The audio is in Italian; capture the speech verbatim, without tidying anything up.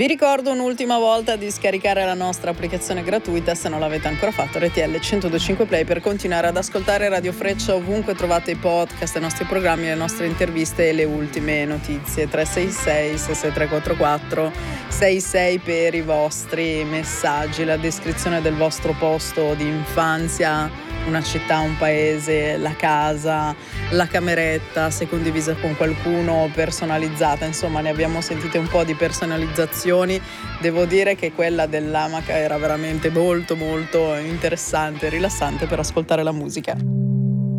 Vi ricordo un'ultima volta di scaricare la nostra applicazione gratuita se non l'avete ancora fatto, R T L centodue e cinque Play, per continuare ad ascoltare Radio Freccia ovunque trovate i podcast, i nostri programmi, le nostre interviste e le ultime notizie. tre sei sei sei sei tre quattro quattro sei sei per i vostri messaggi, la descrizione del vostro posto di infanzia, una città, un paese, la casa, la cameretta, se condivisa con qualcuno, personalizzata, insomma ne abbiamo sentite un po' di personalizzazioni. Devo dire che quella dell'amaca era veramente molto molto interessante e rilassante per ascoltare la musica.